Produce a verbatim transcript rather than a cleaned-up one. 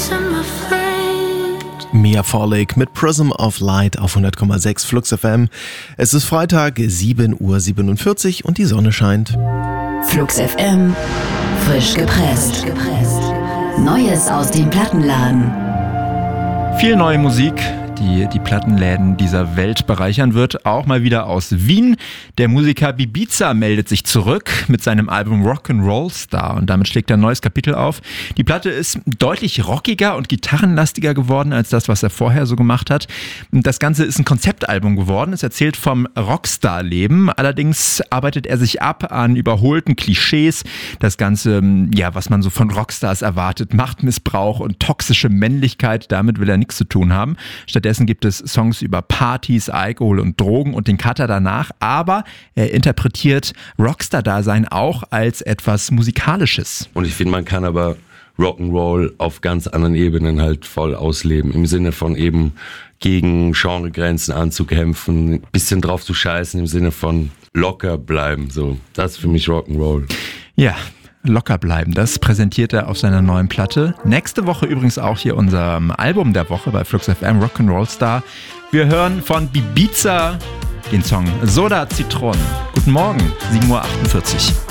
Mia Farley mit Prism of Light auf hundert Komma sechs Flux F M. Es ist Freitag, sieben Uhr siebenundvierzig und die Sonne scheint. Flux F M, frisch gepresst. Neues aus dem Plattenladen. Viel neue Musik, die die Plattenläden dieser Welt bereichern wird, auch mal wieder aus Wien. Der Musiker Bibiza meldet sich zurück mit seinem Album Rock'n'Roll Star und damit schlägt er ein neues Kapitel auf. Die Platte ist deutlich rockiger und gitarrenlastiger geworden als das, was er vorher so gemacht hat. Das Ganze ist ein Konzeptalbum geworden. Es erzählt vom Rockstar-Leben. Allerdings arbeitet er sich ab an überholten Klischees. Das Ganze, ja, was man so von Rockstars erwartet, Machtmissbrauch und toxische Männlichkeit, damit will er nichts zu tun haben. Stattdessen gibt es Songs über Partys, Alkohol und Drogen und den Cutter danach, aber er interpretiert Rockstar-Dasein auch als etwas Musikalisches. Und ich finde, man kann aber Rock'n'Roll auf ganz anderen Ebenen halt voll ausleben, im Sinne von eben gegen Genregrenzen anzukämpfen, ein bisschen drauf zu scheißen, im Sinne von locker bleiben, so. Das ist für mich Rock'n'Roll. Ja. Locker bleiben, das präsentiert er auf seiner neuen Platte. Nächste Woche übrigens auch hier unser Album der Woche bei Flux F M, Rock'n'Roll Star. Wir hören von Bibiza den Song Soda Zitronen. Guten Morgen, sieben Uhr achtundvierzig.